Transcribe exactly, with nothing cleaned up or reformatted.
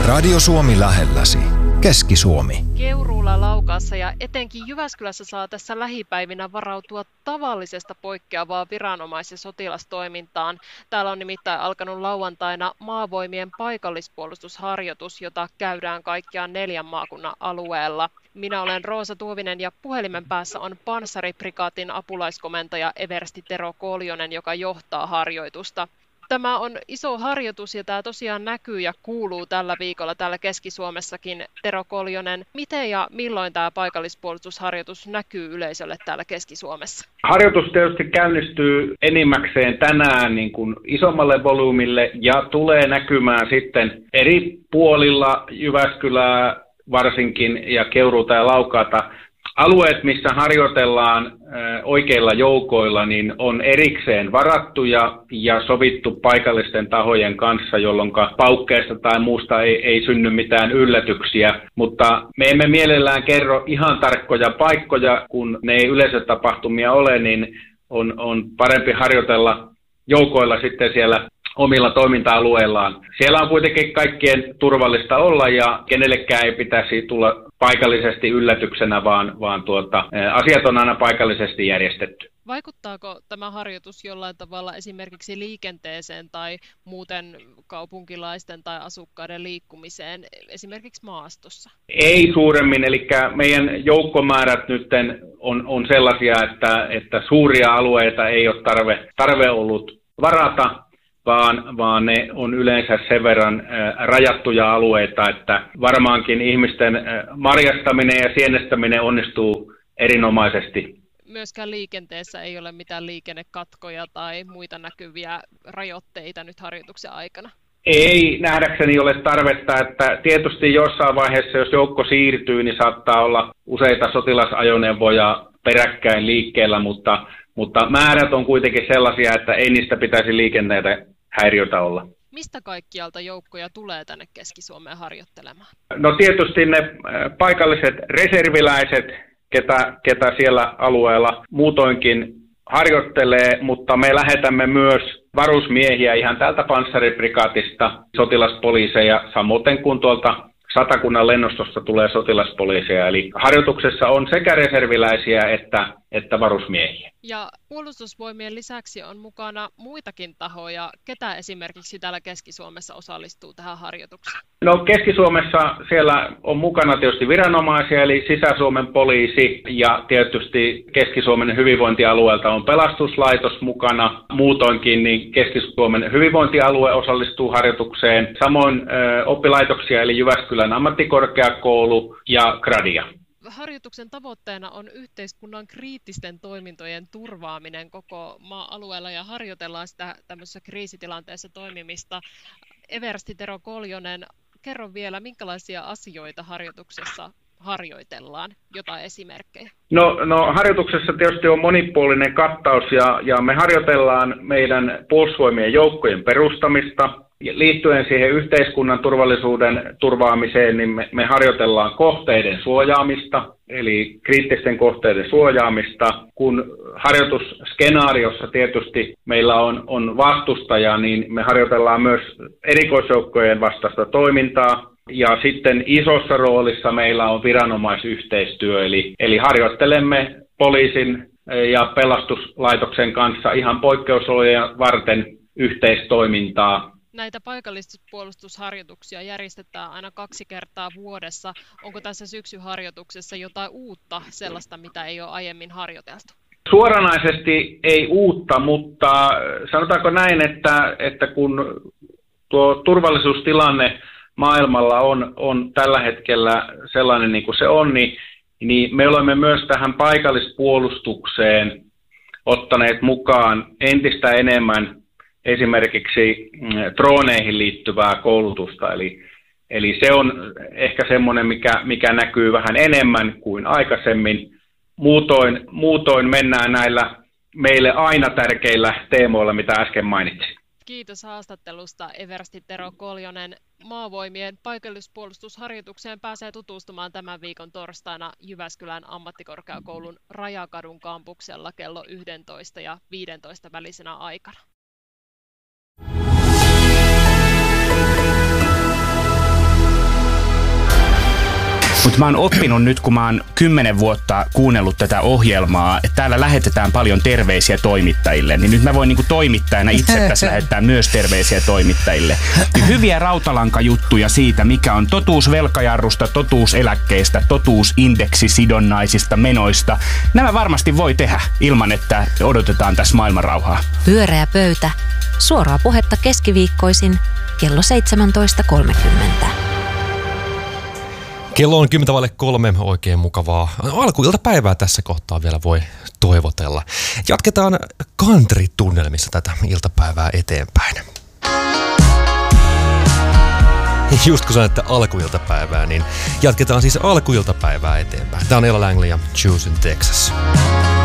Radio Suomi lähelläsi. Keski-Suomi. Keuruulla, Laukaassa ja etenkin Jyväskylässä saa tässä lähipäivinä varautua tavallisesta poikkeavaa viranomais- ja sotilastoimintaan. Täällä on nimittäin alkanut lauantaina Maavoimien paikallispuolustusharjoitus, jota käydään kaikkiaan neljän maakunnan alueella. Minä olen Roosa Tuovinen ja puhelimen päässä on Panssariprikaatin apulaiskomentaja Eversti Tero Koljonen, joka johtaa harjoitusta. Tämä on iso harjoitus ja tämä tosiaan näkyy ja kuuluu tällä viikolla täällä Keski-Suomessakin. Tero Koljonen, miten ja milloin tämä paikallispuolustusharjoitus näkyy yleisölle täällä Keski-Suomessa? Harjoitus tietysti käynnistyy enimmäkseen tänään niin kuin isommalle volyymille ja tulee näkymään sitten eri puolilla Jyväskylää varsinkin ja Keuruuta ja Laukaata. Alueet, missä harjoitellaan oikeilla joukoilla, niin on erikseen varattuja ja sovittu paikallisten tahojen kanssa, jolloin paukkeesta tai muusta ei, ei synny mitään yllätyksiä. Mutta me emme mielellään kerro ihan tarkkoja paikkoja, kun ne ei yleisötapahtumia ole, niin on, on parempi harjoitella joukoilla sitten siellä omilla toiminta-alueillaan. Siellä on kuitenkin kaikkien turvallista olla ja kenellekään ei pitäisi tulla paikallisesti yllätyksenä, vaan, vaan tuota, asiat on aina paikallisesti järjestetty. Vaikuttaako tämä harjoitus jollain tavalla esimerkiksi liikenteeseen tai muuten kaupunkilaisten tai asukkaiden liikkumiseen esimerkiksi maastossa? Ei suuremmin, eli meidän joukkomäärät nyt on, on sellaisia, että, että suuria alueita ei ole tarve, tarve ollut varata, vaan, vaan ne on yleensä sen verran ä, rajattuja alueita, että varmaankin ihmisten ä, marjastaminen ja sienestäminen onnistuu erinomaisesti. Myöskään liikenteessä ei ole mitään liikennekatkoja tai muita näkyviä rajoitteita nyt harjoituksen aikana? Ei nähdäkseni ole tarvetta, että tietysti jossain vaiheessa, jos joukko siirtyy, niin saattaa olla useita sotilasajoneuvoja peräkkäin liikkeellä, mutta, mutta määrät on kuitenkin sellaisia, että ei niistä pitäisi liikenteitä häiriötä olla. Mistä kaikkialta joukkoja tulee tänne Keski-Suomeen harjoittelemaan? No tietysti ne paikalliset reserviläiset, ketä, ketä siellä alueella muutoinkin harjoittelee, mutta me lähetämme myös varusmiehiä ihan täältä Panssariprikaatista, sotilaspoliiseja, samoin kuin tuolta Satakunnan lennostosta tulee sotilaspoliiseja. Eli harjoituksessa on sekä reserviläisiä että, että varusmiehiä. Ja puolustusvoimien lisäksi on mukana muitakin tahoja. Ketä esimerkiksi täällä Keski-Suomessa osallistuu tähän harjoitukseen? No Keski-Suomessa siellä on mukana tietysti viranomaisia, eli Sisä-Suomen poliisi ja tietysti Keski-Suomen hyvinvointialueelta on pelastuslaitos mukana. Muutoinkin niin Keski-Suomen hyvinvointialue osallistuu harjoitukseen. Samoin ö, oppilaitoksia eli Jyväskylän ammattikorkeakoulu ja Gradia. Harjoituksen tavoitteena on yhteiskunnan kriittisten toimintojen turvaaminen koko maa-alueella ja harjoitellaan sitä tämmöisessä kriisitilanteessa toimimista. Eversti Tero Koljonen, kerro vielä, minkälaisia asioita harjoituksessa harjoitellaan, jotain esimerkkejä? No, no harjoituksessa tietysti on monipuolinen kattaus ja, ja me harjoitellaan meidän puolustusvoimien joukkojen perustamista. Liittyen siihen yhteiskunnan turvallisuuden turvaamiseen, niin me, me harjoitellaan kohteiden suojaamista, eli kriittisten kohteiden suojaamista. Kun harjoitusskenaariossa tietysti meillä on, on vastustaja, niin me harjoitellaan myös erikoisjoukkojen vastaista toimintaa. Ja sitten isossa roolissa meillä on viranomaisyhteistyö, eli, eli harjoittelemme poliisin ja pelastuslaitoksen kanssa ihan poikkeusoloja varten yhteistoimintaa. Näitä paikallispuolustusharjoituksia järjestetään aina kaksi kertaa vuodessa. Onko tässä syksyharjoituksessa jotain uutta, sellaista, mitä ei ole aiemmin harjoiteltu? Suoranaisesti ei uutta, mutta sanotaanko näin, että, että kun tuo turvallisuustilanne maailmalla on, on tällä hetkellä sellainen niin kuin se on, niin, niin me olemme myös tähän paikallispuolustukseen ottaneet mukaan entistä enemmän esimerkiksi drooneihin liittyvää koulutusta, eli, eli se on ehkä semmoinen, mikä, mikä näkyy vähän enemmän kuin aikaisemmin. Muutoin, muutoin mennään näillä meille aina tärkeillä teemoilla, mitä äsken mainitsin. Kiitos haastattelusta, Eversti Tero Koljonen. Maavoimien paikallispuolustusharjoitukseen pääsee tutustumaan tämän viikon torstaina Jyväskylän ammattikorkeakoulun Rajakadun kampuksella kello yksitoista ja viisitoista välisenä aikana. Mutta mä oon oppinut nyt, kun mä oon kymmenen vuotta kuunnellut tätä ohjelmaa, että täällä lähetetään paljon terveisiä toimittajille, niin nyt mä voin niinku toimittajana itse tässä lähettää myös terveisiä toimittajille. Niin hyviä rautalankajuttuja siitä, mikä on totuus velkajarrusta, totuus eläkkeistä, totuus indeksisidonnaisista menoista. Nämä varmasti voi tehdä ilman, että odotetaan tässä maailmanrauhaa. Pyöreä pöytä. Suoraa puhetta keskiviikkoisin kello seitsemäntoista kolmekymmentä. Kello on kymmentä vaille kolme, oikein mukavaa alkuiltapäivää tässä kohtaa vielä voi toivotella. Jatketaan country-tunnelmissa tätä iltapäivää eteenpäin. Just kun sanoitte alkuiltapäivää, niin jatketaan siis alkuiltapäivää eteenpäin. Tämä on Ella Langley ja Choose in Texas.